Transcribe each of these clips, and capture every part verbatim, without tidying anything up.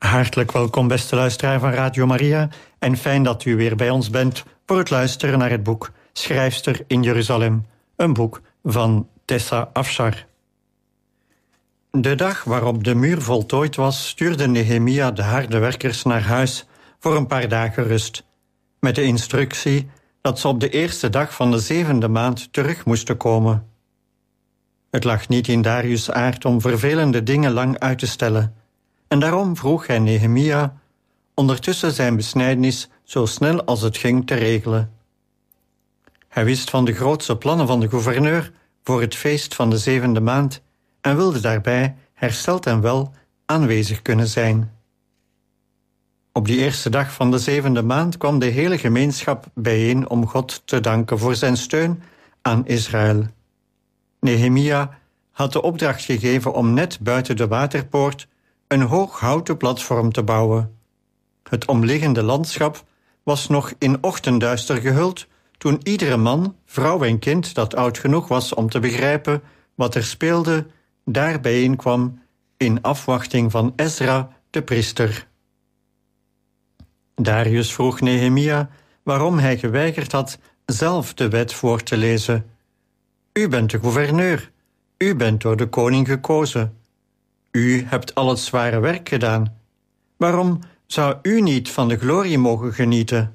Hartelijk welkom, beste luisteraar van Radio Maria, en fijn dat u weer bij ons bent voor het luisteren naar het boek Schrijfster in Jeruzalem, een boek van Tessa Afshar. De dag waarop de muur voltooid was, stuurde Nehemia de harde werkers naar huis voor een paar dagen rust, met de instructie dat ze op de eerste dag van de zevende maand terug moesten komen. Het lag niet in Darius' aard om vervelende dingen lang uit te stellen, en daarom vroeg hij Nehemia ondertussen zijn besnijdenis zo snel als het ging te regelen. Hij wist van de grootste plannen van de gouverneur voor het feest van de zevende maand en wilde daarbij, hersteld en wel, aanwezig kunnen zijn. Op die eerste dag van de zevende maand kwam de hele gemeenschap bijeen om God te danken voor zijn steun aan Israël. Nehemia had de opdracht gegeven om net buiten de waterpoort een hoog houten platform te bouwen. Het omliggende landschap was nog in ochtendduister gehuld toen iedere man, vrouw en kind dat oud genoeg was om te begrijpen wat er speelde, daar bijeenkwam in afwachting van Ezra de priester. Darius vroeg Nehemia waarom hij geweigerd had zelf de wet voor te lezen. U bent de gouverneur, u bent door de koning gekozen. U hebt al het zware werk gedaan. Waarom zou u niet van de glorie mogen genieten?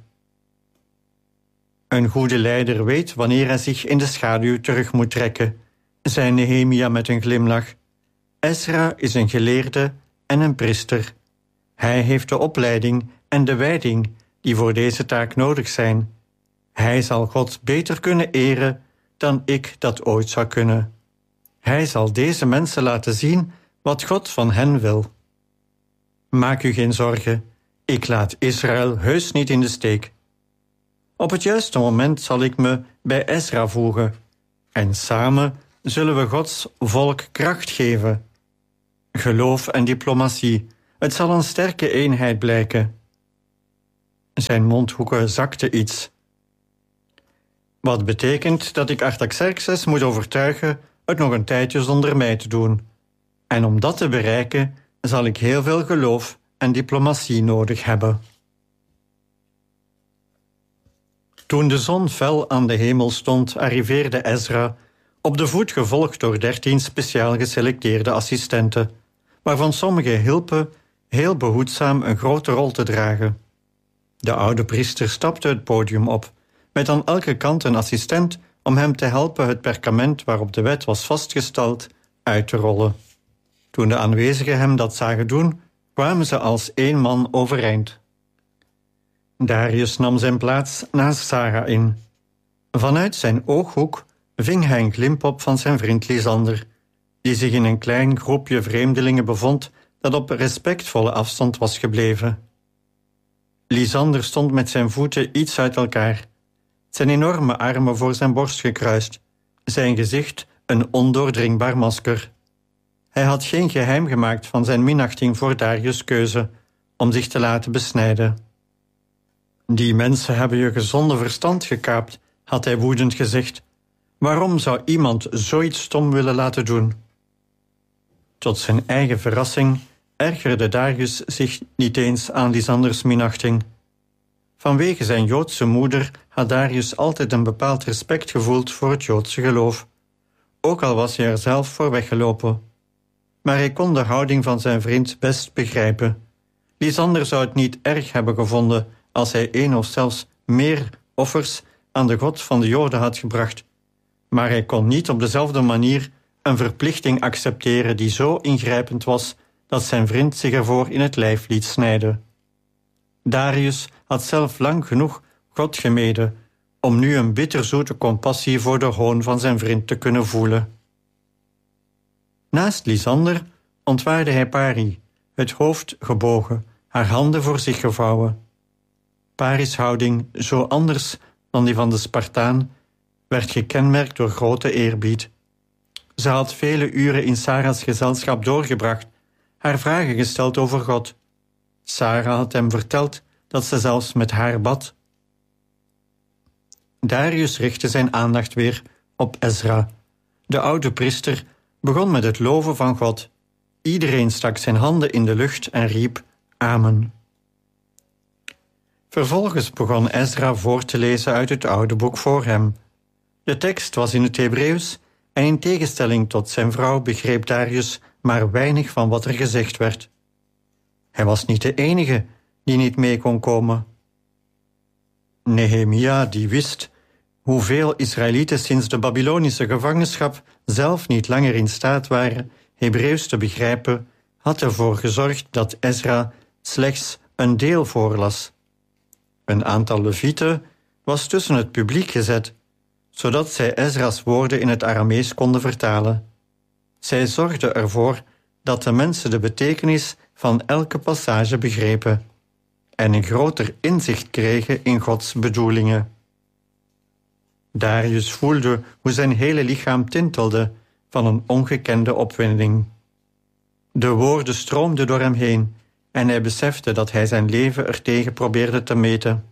Een goede leider weet wanneer hij zich in de schaduw terug moet trekken, zei Nehemia met een glimlach. Ezra is een geleerde en een priester. Hij heeft de opleiding en de wijding die voor deze taak nodig zijn. Hij zal God beter kunnen eren dan ik dat ooit zou kunnen. Hij zal deze mensen laten zien wat God van hen wil. Maak u geen zorgen, ik laat Israël heus niet in de steek. Op het juiste moment zal ik me bij Ezra voegen, en samen zullen we Gods volk kracht geven. Geloof en diplomatie, het zal een sterke eenheid blijken. Zijn mondhoeken zakten iets. Wat betekent dat ik Artaxerxes moet overtuigen het nog een tijdje zonder mij te doen. En om dat te bereiken zal ik heel veel geloof en diplomatie nodig hebben. Toen de zon fel aan de hemel stond, arriveerde Ezra, op de voet gevolgd door dertien speciaal geselecteerde assistenten, waarvan sommigen hielpen heel behoedzaam een grote rol te dragen. De oude priester stapte het podium op, met aan elke kant een assistent om hem te helpen het perkament waarop de wet was vastgesteld uit te rollen. Toen de aanwezigen hem dat zagen doen, kwamen ze als één man overeind. Darius nam zijn plaats naast Sarah in. Vanuit zijn ooghoek ving hij een glimp op van zijn vriend Lysander, die zich in een klein groepje vreemdelingen bevond dat op respectvolle afstand was gebleven. Lysander stond met zijn voeten iets uit elkaar, zijn enorme armen voor zijn borst gekruist, zijn gezicht een ondoordringbaar masker. Hij had geen geheim gemaakt van zijn minachting voor Darius' keuze om zich te laten besnijden. Die mensen hebben je gezonde verstand gekaapt, had hij woedend gezegd. Waarom zou iemand zoiets stom willen laten doen? Tot zijn eigen verrassing ergerde Darius zich niet eens aan Lysanders minachting. Vanwege zijn Joodse moeder had Darius altijd een bepaald respect gevoeld voor het Joodse geloof, ook al was hij er zelf voor weggelopen. Maar hij kon de houding van zijn vriend best begrijpen. Lysander zou het niet erg hebben gevonden als hij één of zelfs meer offers aan de God van de Joden had gebracht. Maar hij kon niet op dezelfde manier een verplichting accepteren die zo ingrijpend was dat zijn vriend zich ervoor in het lijf liet snijden. Darius had zelf lang genoeg God gemeden om nu een bitterzoete compassie voor de hoon van zijn vriend te kunnen voelen. Naast Lysander ontwaarde hij Pari, het hoofd gebogen, haar handen voor zich gevouwen. Pari's houding, zo anders dan die van de Spartaan, werd gekenmerkt door grote eerbied. Ze had vele uren in Sarah's gezelschap doorgebracht, haar vragen gesteld over God. Sarah had hem verteld dat ze zelfs met haar bad. Darius richtte zijn aandacht weer op Ezra. De oude priester begon met het loven van God. Iedereen stak zijn handen in de lucht en riep: Amen. Vervolgens begon Ezra voor te lezen uit het oude boek voor hem. De tekst was in het Hebreeuws en in tegenstelling tot zijn vrouw begreep Darius maar weinig van wat er gezegd werd. Hij was niet de enige die niet mee kon komen. Nehemia, die wist hoeveel Israëlieten sinds de Babylonische gevangenschap zelf niet langer in staat waren Hebreeuws te begrijpen, had ervoor gezorgd dat Ezra slechts een deel voorlas. Een aantal levieten was tussen het publiek gezet, zodat zij Ezra's woorden in het Aramees konden vertalen. Zij zorgden ervoor dat de mensen de betekenis van elke passage begrepen en een groter inzicht kregen in Gods bedoelingen. Darius voelde hoe zijn hele lichaam tintelde van een ongekende opwinding. De woorden stroomden door hem heen en hij besefte dat hij zijn leven ertegen probeerde te meten.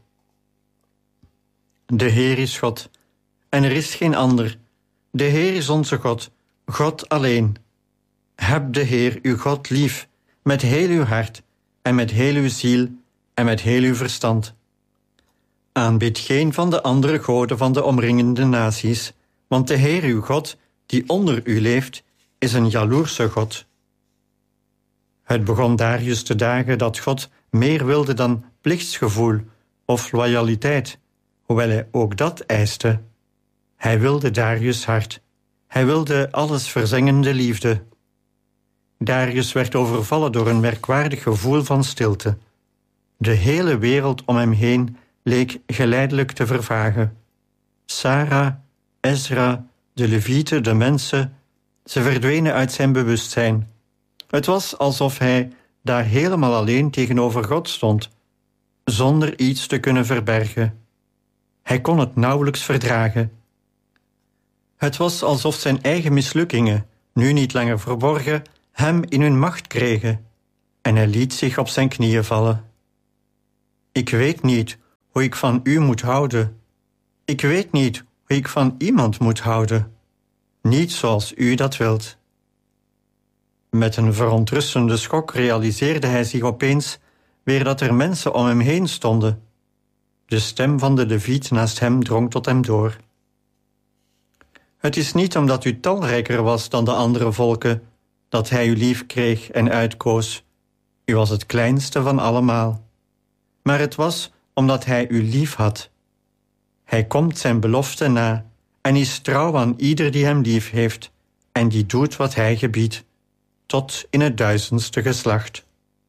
De Heer is God, en er is geen ander. De Heer is onze God, God alleen. Heb de Heer uw God lief, met heel uw hart, en met heel uw ziel, en met heel uw verstand. Aanbid geen van de andere goden van de omringende naties, want de Heer uw God, die onder u leeft, is een jaloerse God. Het begon Darius te dagen dat God meer wilde dan plichtsgevoel of loyaliteit, hoewel hij ook dat eiste. Hij wilde Darius' hart. Hij wilde alles verzengende liefde. Darius werd overvallen door een merkwaardig gevoel van stilte. De hele wereld om hem heen leek geleidelijk te vervagen. Sarah, Ezra, de levieten, de mensen, ze verdwenen uit zijn bewustzijn. Het was alsof hij daar helemaal alleen tegenover God stond, zonder iets te kunnen verbergen. Hij kon het nauwelijks verdragen. Het was alsof zijn eigen mislukkingen, nu niet langer verborgen, hem in hun macht kregen, en hij liet zich op zijn knieën vallen. Ik weet niet hoe ik van u moet houden. Ik weet niet hoe ik van iemand moet houden. Niet zoals u dat wilt. Met een verontrustende schok realiseerde hij zich opeens weer dat er mensen om hem heen stonden. De stem van de leviet naast hem drong tot hem door. Het is niet omdat u talrijker was dan de andere volken dat hij u lief kreeg en uitkoos. U was het kleinste van allemaal. Maar het was omdat hij u lief had. Hij komt zijn belofte na en is trouw aan ieder die hem lief heeft en die doet wat hij gebiedt, tot in het duizendste geslacht.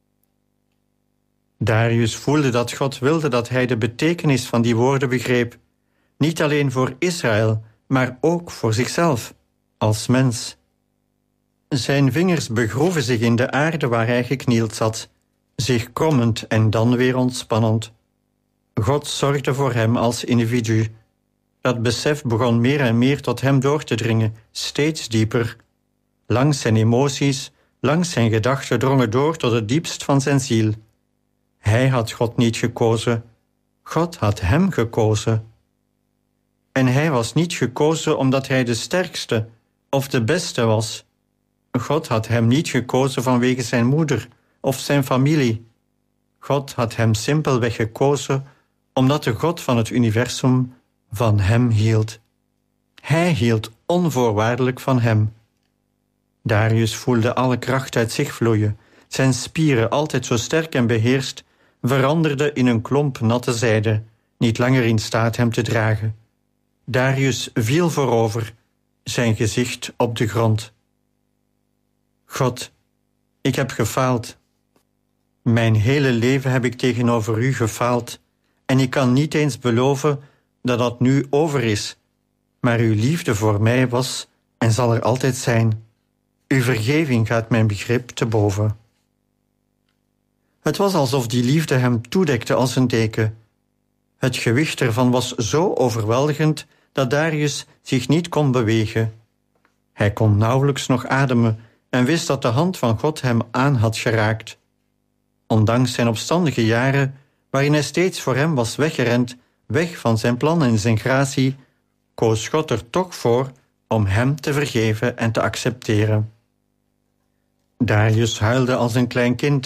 Darius voelde dat God wilde dat hij de betekenis van die woorden begreep, niet alleen voor Israël, maar ook voor zichzelf, als mens. Zijn vingers begroeven zich in de aarde waar hij geknield zat, zich krommend en dan weer ontspannend. God zorgde voor hem als individu. Dat besef begon meer en meer tot hem door te dringen, steeds dieper. Langs zijn emoties, langs zijn gedachten drongen door tot het diepst van zijn ziel. Hij had God niet gekozen. God had hem gekozen. En hij was niet gekozen omdat hij de sterkste of de beste was. God had hem niet gekozen vanwege zijn moeder of zijn familie. God had hem simpelweg gekozen omdat de God van het universum van hem hield. Hij hield onvoorwaardelijk van hem. Darius voelde alle kracht uit zich vloeien. Zijn spieren, altijd zo sterk en beheerst, veranderden in een klomp natte zijde, niet langer in staat hem te dragen. Darius viel voorover, zijn gezicht op de grond. God, ik heb gefaald. Mijn hele leven heb ik tegenover u gefaald en ik kan niet eens beloven dat dat nu over is. Maar uw liefde voor mij was en zal er altijd zijn. Uw vergeving gaat mijn begrip te boven. Het was alsof die liefde hem toedekte als een deken. Het gewicht ervan was zo overweldigend dat Darius zich niet kon bewegen. Hij kon nauwelijks nog ademen en wist dat de hand van God hem aan had geraakt. Ondanks zijn opstandige jaren, waarin hij steeds voor hem was weggerend, weg van zijn plan en zijn gratie, koos God er toch voor om hem te vergeven en te accepteren. Darius huilde als een klein kind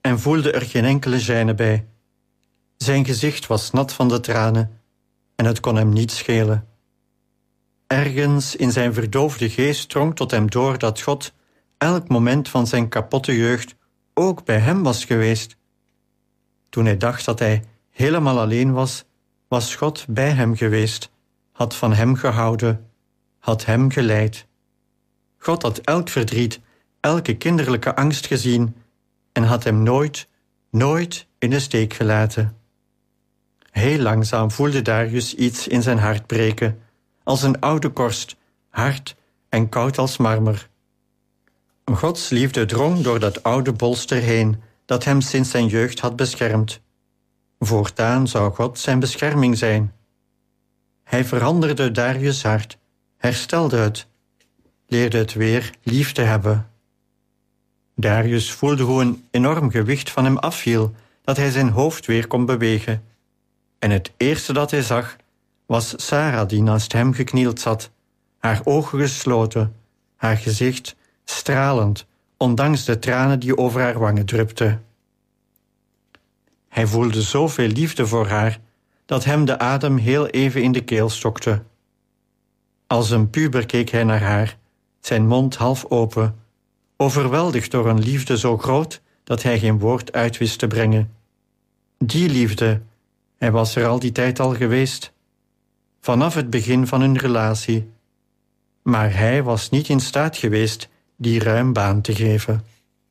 en voelde er geen enkele gêne bij. Zijn gezicht was nat van de tranen en het kon hem niet schelen. Ergens in zijn verdoofde geest drong tot hem door dat God elk moment van zijn kapotte jeugd ook bij hem was geweest. Toen hij dacht dat hij helemaal alleen was, was God bij hem geweest, had van hem gehouden, had hem geleid. God had elk verdriet, elke kinderlijke angst gezien en had hem nooit, nooit in de steek gelaten. Heel langzaam voelde Darius iets in zijn hart breken, als een oude korst, hard en koud als marmer. Gods liefde drong door dat oude bolster heen, dat hem sinds zijn jeugd had beschermd. Voortaan zou God zijn bescherming zijn. Hij veranderde Darius' hart, herstelde het, leerde het weer lief te hebben. Darius voelde hoe een enorm gewicht van hem afviel, dat hij zijn hoofd weer kon bewegen. En het eerste dat hij zag, was Sara die naast hem geknield zat, haar ogen gesloten, haar gezicht stralend, ondanks de tranen die over haar wangen drupten. Hij voelde zoveel liefde voor haar, dat hem de adem heel even in de keel stokte. Als een puber keek hij naar haar, zijn mond half open, overweldigd door een liefde zo groot dat hij geen woord uit wist te brengen. Die liefde, hij was er al die tijd al geweest, vanaf het begin van hun relatie. Maar hij was niet in staat geweest die ruim baan te geven.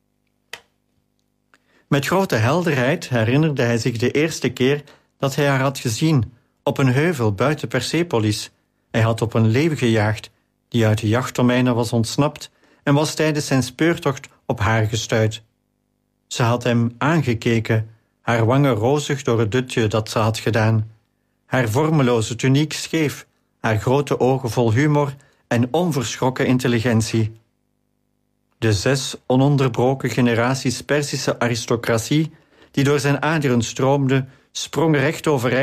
Met grote helderheid herinnerde hij zich de eerste keer dat hij haar had gezien, op een heuvel buiten Persepolis. Hij had op een leeuw gejaagd, die uit de jachtdomeinen was ontsnapt en was tijdens zijn speurtocht op haar gestuit. Ze had hem aangekeken, haar wangen rozig door het dutje dat ze had gedaan, haar vormeloze tuniek scheef, haar grote ogen vol humor en onverschrokken intelligentie. De zes ononderbroken generaties Perzische aristocratie, die door zijn aderen stroomden, sprongen recht overeind